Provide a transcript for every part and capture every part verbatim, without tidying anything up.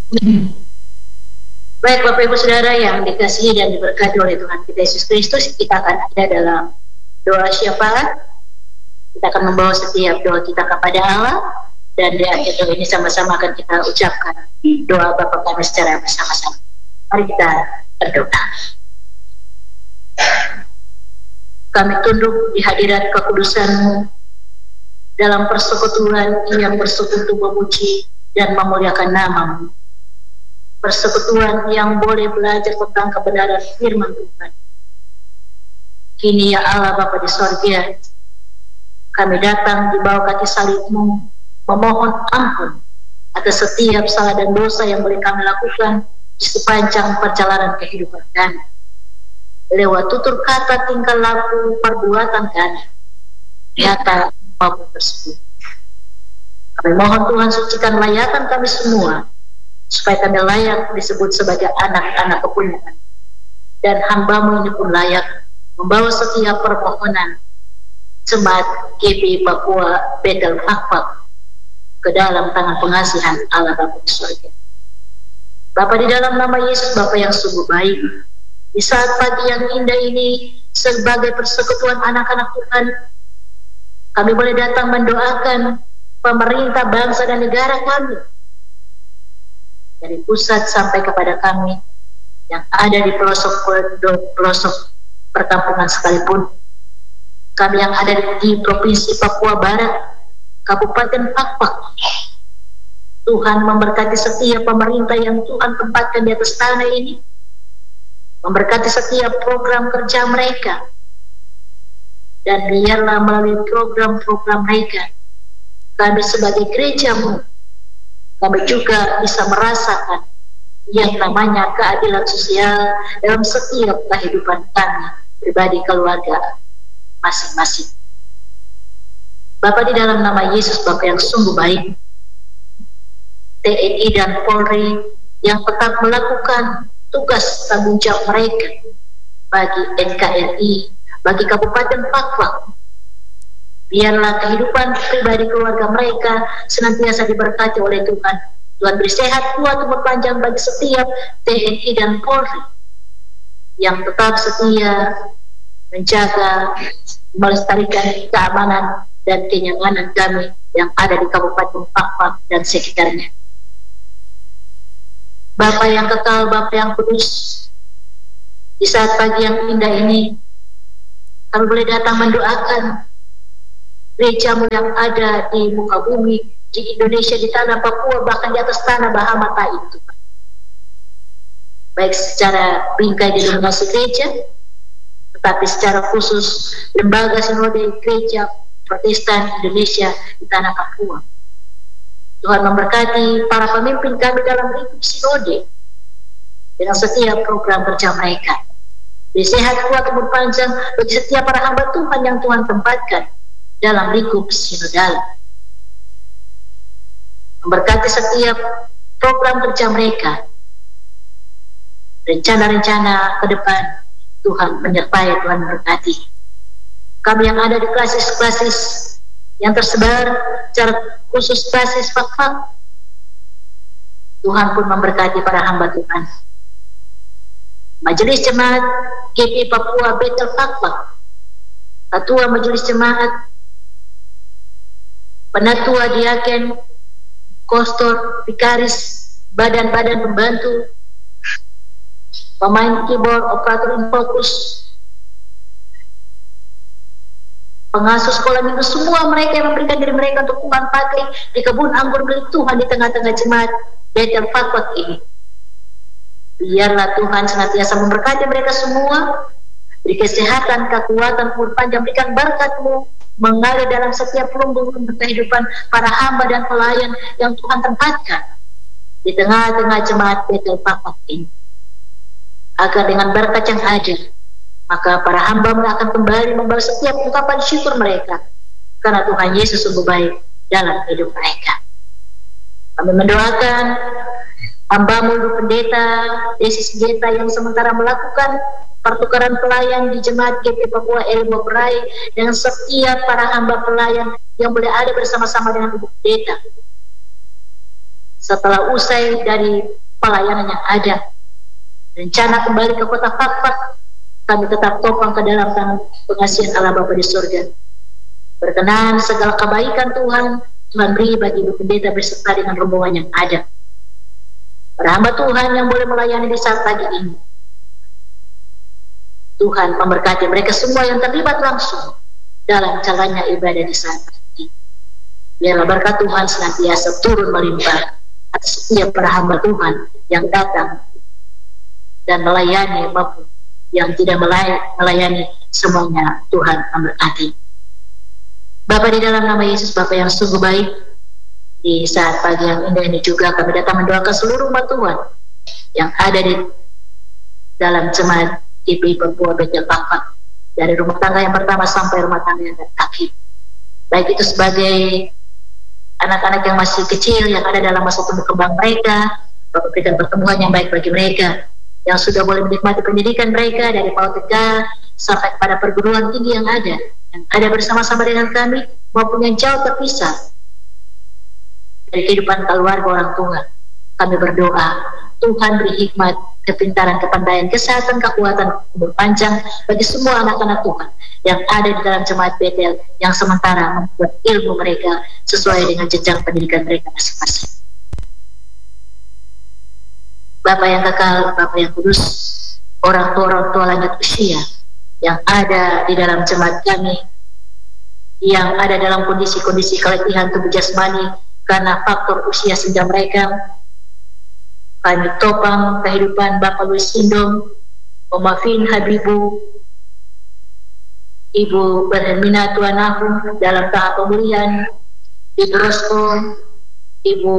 Baik Bapak Ibu Saudara yang dikasihi dan diberkati oleh Tuhan kita Yesus Kristus, kita akan ada dalam doa syafaat. Kita akan membawa setiap doa kita kepada Allah, dan di akhir doa ini sama-sama akan kita ucapkan doa Bapa kami secara bersama-sama. Mari kita berdoa. Kami tunduk di hadirat kekudusan-Mu dalam persekutuan yang bersekutu memuji dan memuliakan nama-Mu. Persekutuan yang boleh belajar tentang kebenaran firman Tuhan. Kini ya Allah Bapa di sorga, kami datang di bawah kaki salib-Mu, memohon ampun atas setiap salah dan dosa yang boleh kami lakukan di sepanjang perjalanan kehidupan kami. Lewat tutur kata, tingkah laku, perbuatan kami, nyata apapun tersebut. Kami mohon Tuhan sucikan layatan kami semua, supaya kami layak disebut sebagai anak-anak kepunyaan, dan hamba-Mu ini pun layak membawa setiap permohonan jemaat G P I Papua Bethel Fakfak ke dalam tangan pengasihan Allah Bapa di surga. Bapa di dalam nama Yesus, Bapa yang sungguh baik, di saat pagi yang indah ini sebagai persekutuan anak-anak Tuhan, kami boleh datang mendoakan pemerintah bangsa dan negara kami, dari pusat sampai kepada kami yang ada di pelosok pelosok perkampungan sekalipun. Kami yang ada di Provinsi Papua Barat, Kabupaten Fakfak, Tuhan memberkati setiap pemerintah yang Tuhan tempatkan di atas tanah ini, memberkati setiap program kerja mereka, dan biarlah melalui program-program mereka, kami sebagai gereja-Mu, kami juga bisa merasakan yang namanya keadilan sosial dalam setiap kehidupan kami, pribadi, keluarga masing-masing. Bapa di dalam nama Yesus, Bapa yang sungguh baik, T N I dan Polri yang tetap melakukan tugas tanggung jawab mereka bagi N K R I, bagi Kabupaten Fakfak, biarlah kehidupan pribadi keluarga mereka senantiasa diberkati oleh Tuhan. Tuhan beri sehat, kuat, umur panjang bagi setiap T N I dan Polri yang tetap setia menjaga, melestarikan keamanan dan kenyamanan kami yang ada di Kabupaten Fakfak dan sekitarnya. Bapa yang kekal, Bapa yang kudus, di saat pagi yang indah ini kami boleh datang mendoakan gereja-Mu yang ada di muka bumi, di Indonesia, di tanah Papua, bahkan di atas tanah Bahamata itu, baik secara bingkai denominasi gereja, tetapi secara khusus lembaga sinode gereja Protestan Indonesia di tanah Papua. Tuhan memberkati para pemimpin kami dalam lingkup sinode dengan setiap program kerja mereka. Beri sehat, kuat, umur panjang bagi setiap para hamba Tuhan yang Tuhan tempatkan dalam lingkup sinodal. Memberkati setiap program kerja mereka, rencana-rencana ke depan Tuhan menyertai, Tuhan memberkati. Kami yang ada di klasis-klasis yang tersebar secara khusus klasis Fakfak, Tuhan pun memberkati para hamba Tuhan. Majelis Jemaat G P I Papua Bethel Fakfak, Ketua Majelis Jemaat, Penatua Diaken, Kostor, Vikaris, badan-badan pembantu, pemain keyboard, operator in fokus, pengasuh sekolah minggu, semua mereka yang memberikan diri mereka untuk Tuhan pakai di kebun anggur milik Tuhan di tengah-tengah jemaat Bethel Fakfak ini. Biarlah Tuhan senantiasa memberkati mereka semua, beri kesehatan, kekuatan, umur panjang, berikan berkat-Mu mengalir dalam setiap lumbung-lumbung kehidupan para hamba dan pelayan yang Tuhan tempatkan di tengah-tengah jemaat Bethel Fakfak ini, agar dengan berkat yang ada, maka para hamba akan kembali membawa setiap ungkapan syukur mereka, karena Tuhan Yesus sungguh baik dalam hidup mereka. Kami mendoakan hamba-Mu Ibu Pendeta Desi Sengeta yang sementara melakukan pertukaran pelayan di jemaat G P I Papua Elmo Berai dengan setiap para hamba pelayan yang boleh ada bersama-sama dengan Ibu Pendeta. Setelah usai dari pelayanan yang ada. Rencana kembali ke kota Fakfak, kami tetap topang ke dalam tangan pengasihan Allah Bapa di surga. Berkenan segala kebaikan Tuhan, Tuhan beri bagi Ibu Pendeta beserta dengan rombongan yang ada. Para hamba Tuhan yang boleh melayani di saat pagi ini, Tuhan memberkati mereka semua yang terlibat langsung dalam jalannya ibadah di saat ini. Biarlah berkat Tuhan senantiasa turun melimpah atas setiap para hamba Tuhan yang datang dan melayani maupun yang tidak melayani, semuanya Tuhan memberkati. Bapa di dalam nama Yesus, Bapa yang sungguh baik, di saat pagi yang indah ini juga kami datang mendoakan seluruh umat Tuhan yang ada di dalam jemaat G P I Papua Bethel Fakfak, dari rumah tangga yang pertama sampai rumah tangga yang terakhir, baik itu sebagai anak-anak yang masih kecil yang ada dalam masa tumbuh kembang mereka. Bapak berikan pertemuan yang baik bagi mereka yang sudah boleh menikmati pendidikan mereka dari PAUD T K sampai kepada perguruan tinggi yang ada, yang ada bersama-sama dengan kami maupun yang jauh terpisah dari kehidupan keluarga orang tua. Kami berdoa Tuhan beri hikmat, kepintaran, kepandaian, kesehatan, kekuatan, umur panjang bagi semua anak-anak Tuhan yang ada di dalam jemaat Bethel yang sementara membuat ilmu mereka sesuai dengan jenjang pendidikan mereka masing-masing. Bapak yang kekal, Bapak yang kudus, orang tua-orang tua lanjut usia yang ada di dalam jemaat kami, yang ada dalam kondisi-kondisi keletihan tubuh jasmani karena faktor usia senja mereka, kami topang kehidupan Bapak Luis Indom, Oma Fin Habibu, Ibu Berhermina Tuanahu dalam tahap pemulihan, Ibu Rosko, Ibu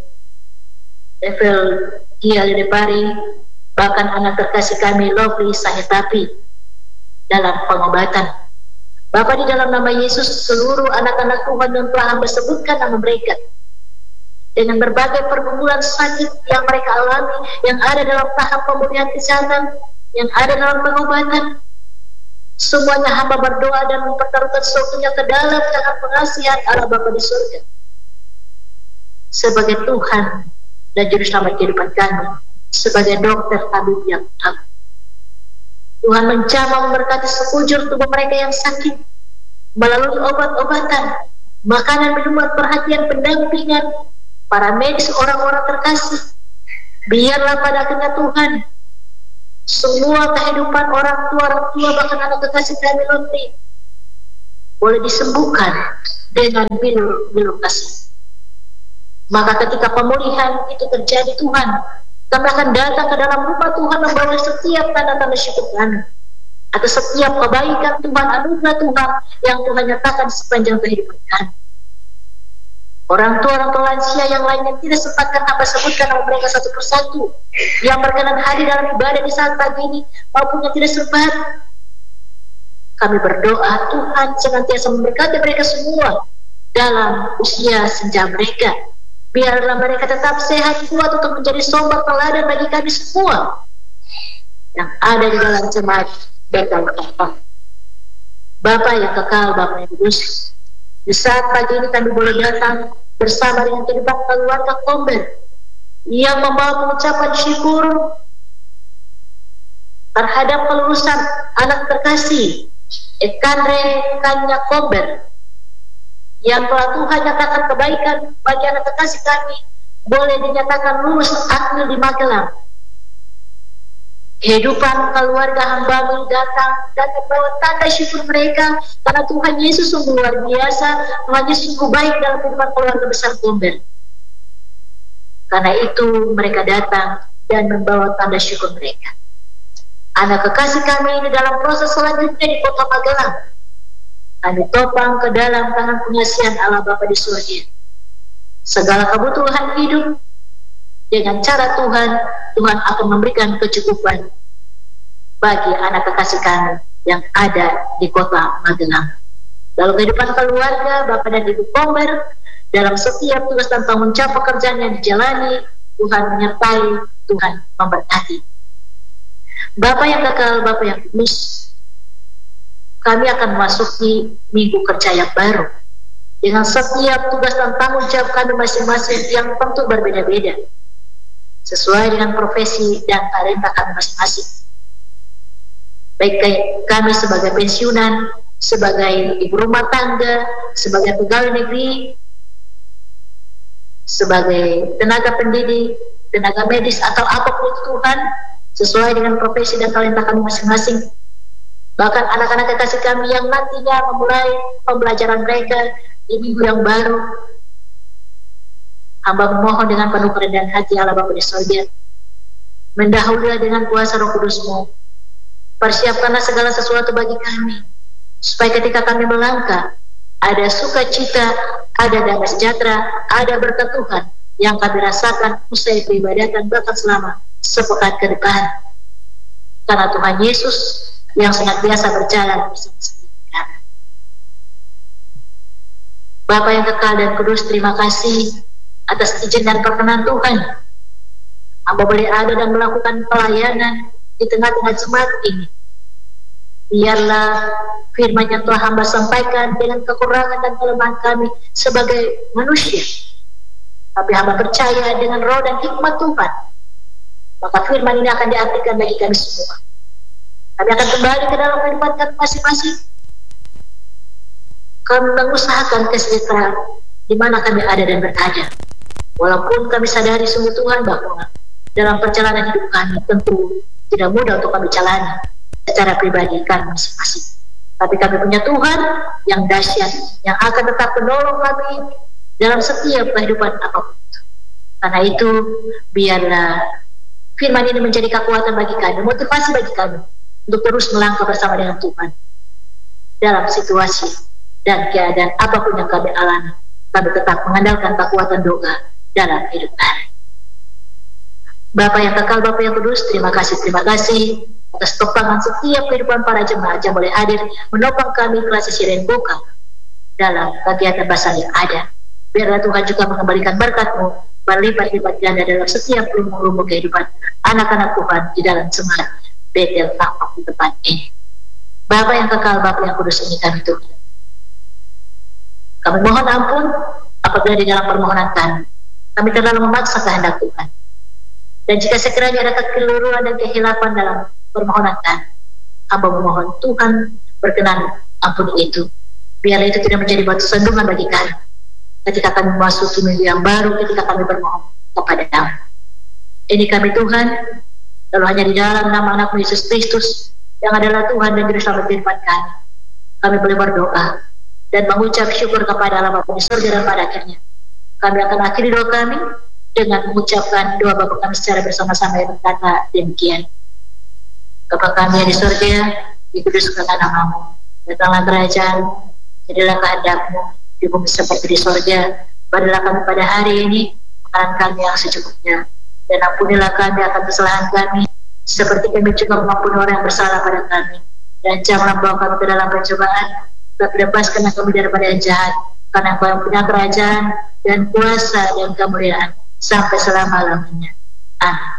Evel Gia Ledepari, bahkan anak terkasih kami Lovely Sahetapi dalam pengobatan. Bapa di dalam nama Yesus, seluruh anak-anak Tuhan yang telah hamba sebutkan nama mereka dengan berbagai pergumulan sakit yang mereka alami, yang ada dalam tahap pemulihan kesehatan, yang ada dalam pengobatan, semuanya hamba berdoa dan mempertaruhkan semuanya ke dalam tangan pengasihan Allah Bapa di surga sebagai Tuhan dan Juru Selamat kehidupan kami, sebagai dokter tabib yang tahu. Tuhan menjamah memberkati sekujur tubuh mereka yang sakit melalui obat-obatan, makanan, minuman, perhatian, pendampingan, para medis, orang-orang terkasih. Biarlah pada akhirnya Tuhan semua kehidupan orang tua, orang tua bahkan anak terkasih kami Lovely boleh disembuhkan dengan bilur-bilur kasih. Maka ketika pemulihan itu terjadi Tuhan, kami akan datang ke dalam rumah Tuhan membawa setiap tanda-tanda syukur kami atas setiap kebaikan Tuhan, anugerah Tuhan yang Tuhan nyatakan sepanjang kehidupan kami. Orang tua, orang tua lansia yang lainnya tidak sempatkan hamba sebutkan nama mereka satu persatu, yang berkenan hadir dalam ibadah di saat pagi ini maupun yang tidak sempat. Kami berdoa Tuhan senantiasa memberkati mereka semua dalam usia senja mereka. Biarlah mereka tetap sehat, kuat untuk menjadi sumber teladan bagi kami semua yang ada di dalam jemaat Bethel Fakfak. Bapa yang kekal, Bapa yang kudus, di saat pagi ini kami boleh datang bersama dengan kehidupan keluarga Komber yang membawa pengucapan syukur terhadap kelulusan anak terkasih Ekandre Kanya Komber yang telah Tuhan nyatakan kebaikan bagi anak terkasih kami boleh dinyatakan lulus akmil di Magelang. Kehidupan keluarga hamba-Mu datang dan membawa tanda syukur mereka karena Tuhan Yesus sungguh luar biasa, Tuhan Yesus sungguh baik dalam kehidupan keluarga besar Komber. Karena itu mereka datang dan membawa tanda syukur mereka. Anak kekasih kami ini dalam proses selanjutnya di kota Magelang, kami topang ke dalam tangan pengasihan Allah Bapa di surga. Segala kebutuhan hidup dengan cara Tuhan, Tuhan akan memberikan kecukupan bagi anak kekasih kami yang ada di kota Magelang. Dalam kehidupan keluarga, Bapak dan Ibu Komber, dalam setiap tugas dan tanggung jawab pekerjaan yang dijalani, Tuhan menyertai, Tuhan memberkati. Bapak yang kekal, Bapak yang kudus, kami akan memasuki minggu kerja yang baru dengan setiap tugas dan tanggung jawab kami masing-masing yang tentu berbeda-beda. sesuai dengan profesi dan talenta kami masing-masing. Baik kami sebagai pensiunan, sebagai ibu rumah tangga, sebagai pegawai negeri, sebagai tenaga pendidik, tenaga medis, atau apapun itu Tuhan, sesuai dengan profesi dan talenta kami masing-masing. Bahkan anak-anak kekasih kami yang nantinya memulai pembelajaran mereka di minggu yang baru, hamba memohon dengan penuh kerendahan hati Allah Bapa di sorga, mendahului dengan kuasa Roh Kudus-Mu. Persiapkanlah segala sesuatu bagi kami, supaya ketika kami melangkah, ada sukacita, ada damai sejahtera, ada berkat Tuhan yang kami rasakan usai peribadatan bahkan selama sepekan ke depan. Karena Tuhan Yesus yang sangat biasa berjalan bersama-sama kami. Bapa yang kekal dan kudus, terima kasih atas izin dan perkenan Tuhan. Hamba boleh ada dan melakukan pelayanan di tengah-tengah jemaat ini. Biarlah firman yang telah hamba sampaikan dengan kekurangan dan kelemahan kami sebagai manusia, tapi hamba percaya dengan roh dan hikmat Tuhan, maka firman ini akan diartikan bagi kami semua. Kami akan kembali ke dalam kehidupan kami masing-masing. Kami mengusahakan kesejahteraan di mana kami ada dan berada. Walaupun kami sadari sungguh Tuhan bahwa dalam perjalanan hidup kami tentu tidak mudah untuk kami jalani secara pribadi kami masing-masing. Tapi kami punya Tuhan yang dahsyat, yang akan tetap menolong kami dalam setiap kehidupan apapun. Karena itu, biarlah firman ini menjadi kekuatan bagi kami, motivasi bagi kami untuk terus melangkah bersama dengan Tuhan dalam situasi dan keadaan apapun yang kami alami. Kami tetap mengandalkan kekuatan doa dalam hidup kami. Bapa yang kekal, Bapa yang kudus, terima kasih, terima kasih atas topangan setiap kehidupan para jemaat yang boleh hadir menopang kami kelas Siren Boka dalam kegiatan basal yang ada. Biarlah Tuhan juga mengembalikan berkat-Mu berlipat-lipat ganda dalam setiap lumung-lumung kehidupan anak-anak Tuhan di dalam semangat Betel Kampung tempat ini. Bapa yang kekal, Bapa yang kudus, ini kami Tuhan. Kami mohon ampun apabila di dalam permohonan kami kami terlalu memaksa kehendak Tuhan. Dan jika sekiranya ada kekeliruan dan kehilapan dalam permohonan kami, hamba memohon Tuhan berkenan ampuni itu. Biarlah itu tidak menjadi batu sandungan bagi kami ketika kami memasuki minggu yang baru, ketika kami bermohon kepada Kau. Ini kami Tuhan, lalu hanya di dalam nama anak Yesus Kristus yang adalah Tuhan dan Juru Selamat kehidupan kami, kami boleh berdoa dan mengucap syukur kepada Allah Bapa di surga, dan pada akhirnya kami akan akhiri doa kami dengan mengucapkan doa Bapa kami secara bersama-sama yang berkata demikian. Bapa kami yang di surga, dikuduskanlah nama-Mu, datanglah kerajaan-Mu, jadilah kehendak-Mu di bumi seperti di surga. Berilah kami pada hari ini makanan kami yang secukupnya, dan ampunilah kami akan kesalahan kami, seperti kami juga mengampuni orang yang bersalah pada kami. Dan janganlah membawa kami ke dalam pencobaan, tapi lepaskanlah kami daripada yang jahat, karena Engkau yang punya kerajaan dan kuasa dan kemuliaan sampai selama-lamanya. Amin.